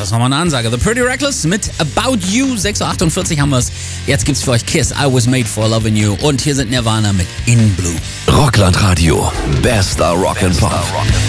Das war mal eine Ansage. The Pretty Reckless mit About You. 6.48 Uhr haben wir es. Jetzt gibt's für euch Kiss, I Was Made For Loving You. Und hier sind Nirvana mit In Blue. Rockland Radio. Bester Rock'n'Pop.